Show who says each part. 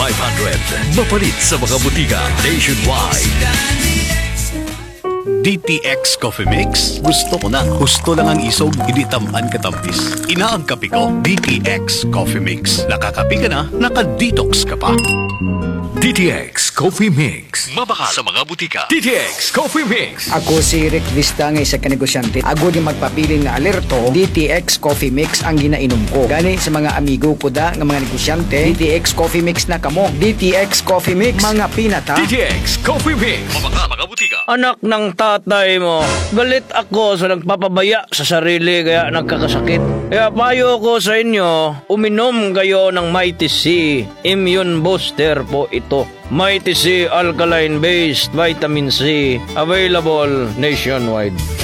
Speaker 1: 500. Mapalit sa mga butika nationwide. DTX Coffee Mix. Gusto ko na. Gusto lang ang isog, hindi tamaan katampis. Inaang kape ko, DTX Coffee Mix. Nakakape ka na, naka-detox ka pa. DTX Coffee Mix. Mabaka sa mga butika. DTX Coffee Mix.
Speaker 2: Ako si Rick Vista nga isa ka negosyante. Ako di magpapili nga alerto. DTX Coffee Mix ang ginainom ko. Gani sa mga amigo ko da nga mga negosyante, DTX Coffee Mix na kamo. DTX Coffee Mix, mga pinata.
Speaker 1: DTX Coffee Mix. Mabaka mga butika.
Speaker 3: Anak ng tatay mo, galit ako sa nagpapabaya sa sarili kaya nagkakasakit. Kaya payo ko sa inyo, uminom kayo ng Mighty C Immune Booster po ito. Mighty C Alkaline Based Vitamin C, available nationwide.